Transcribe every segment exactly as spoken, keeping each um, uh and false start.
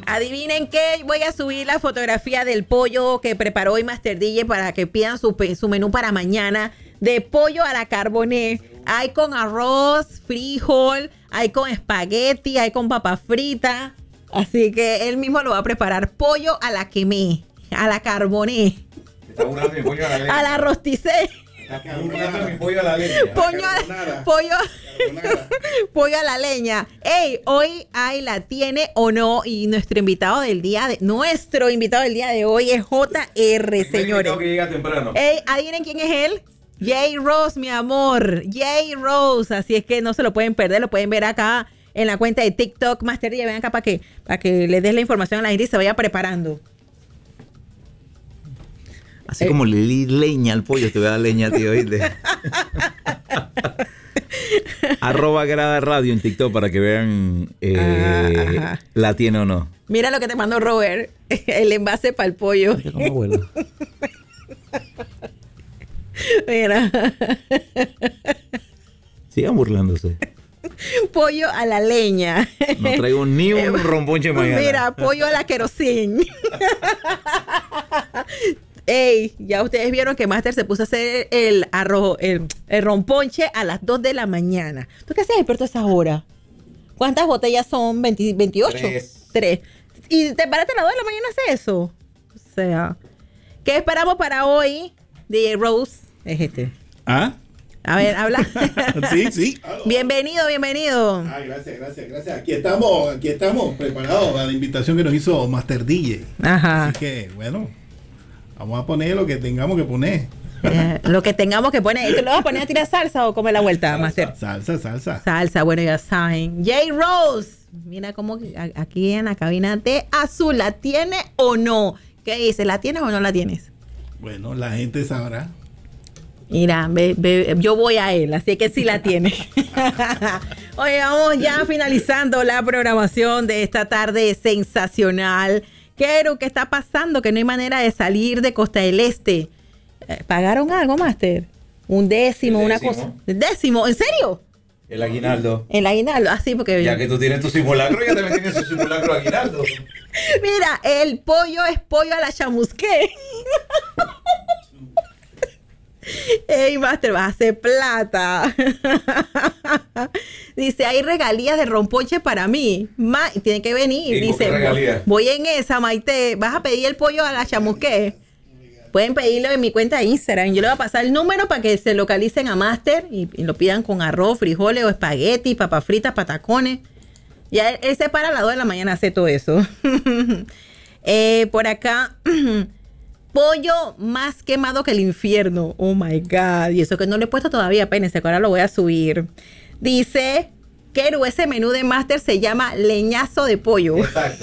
Adivinen qué, voy a subir la fotografía del pollo que preparó hoy Master D J para que pidan su, su menú para mañana de pollo a la carbonée. Hay con arroz, frijol, hay con espagueti, hay con papa frita. Así que él mismo lo va a preparar. Pollo a la quemé, a la carbonée. Está burlando mi pollo a la leña. A la rosticé. Está burlando mi pollo a la leña. Pollo, a, pollo, pollo a la leña. Ey, hoy hay la tiene o no. Y nuestro invitado del día de nuestro invitado del día de hoy es J R, señores. Que llega temprano. Ey, adivinen quién es él. Jay Rose, mi amor. Jay Rose. Así es que no se lo pueden perder. Lo pueden ver acá en la cuenta de TikTok. Master D J, ven acá para que, para que le des la información a la gente y se vaya preparando. Así eh. como le di leña al pollo, te voy a dar leña a ti, ¿oíste? Arroba Grada Radio en TikTok para que vean eh, ah, la tiene o no. Mira lo que te mandó Robert. El envase para el pollo. ¿Cómo abuelo? Mira. Sigan burlándose. Pollo a la leña. No traigo ni un romponche mañana. Mira, pollo a la querosín. Ey, ya ustedes vieron que Master se puso a hacer el arroz, el, el romponche a las dos de la mañana. ¿Tú qué haces despierto a esa hora? ¿Cuántas botellas son? veinte, veintiocho. Tres. Tres. ¿Y te paraste a las dos de la mañana a hacer eso? O sea, ¿qué esperamos para hoy? D J Rose es este. ¿Ah? A ver, habla. Sí, sí. Bienvenido, bienvenido. Ay, gracias, gracias, gracias. Aquí estamos, aquí estamos preparados a la invitación que nos hizo Master D J. Ajá. Así que, bueno, vamos a poner lo que tengamos que poner. Eh, lo que tengamos que poner. ¿Y tú lo vas a poner a tirar salsa o comer la vuelta, salsa, Master? Salsa, salsa. Salsa, bueno, ya saben. Jay Rose. Mira cómo aquí en la cabina de Azul, ¿la tiene o no? ¿Qué dice? ¿La tienes o no la tienes? Bueno, la gente sabrá. Mira, be, be, yo voy a él, así que sí la tiene. Oye, vamos ya finalizando la programación de esta tarde sensacional. ¿Qué, ¿Qué está pasando? Que no hay manera de salir de Costa del Este. Eh, ¿Pagaron algo, Master? Un décimo, una décimo. cosa. ¿Décimo? ¿En serio? El aguinaldo. El aguinaldo, así porque... Ya que tú tienes tu simulacro, ya también tienes tu simulacro de aguinaldo. Mira, el pollo es pollo a la chamusqué. Ey, Master, vas a hacer plata. Dice, hay regalías de romponche para mí. Ma tiene que venir. ¿Y dice, regalías? Voy en esa, Maite. ¿Vas a pedir el pollo a la chamusqué? Pueden pedirlo en mi cuenta de Instagram. Yo le voy a pasar el número para que se localicen a Master y, y lo pidan con arroz, frijoles o espagueti, papas fritas, patacones. Ya él, él se para a las dos de la mañana a hacer todo eso. eh, por acá... Pollo más quemado que el infierno. Oh my God. Y eso que no lo he puesto todavía, apenas. Ahora lo voy a subir. Dice que ese menú de Master se llama leñazo de pollo. Exacto.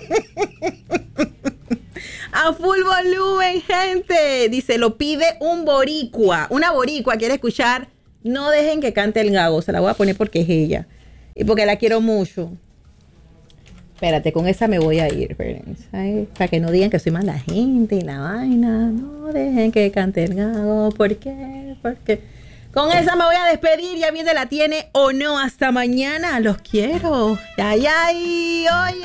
A full volumen, gente. Dice, lo pide un boricua. Una boricua quiere escuchar. No dejen que cante el gago. Se la voy a poner porque es ella. Y porque la quiero mucho. Espérate, con esa me voy a ir. ¿Sabes? Para que no digan que soy mala gente y la vaina. No dejen que cante el gago. ¿Por qué? Porque con esa me voy a despedir. Ya viene la tiene o no. Hasta mañana. Los quiero. Ay, ay, oye.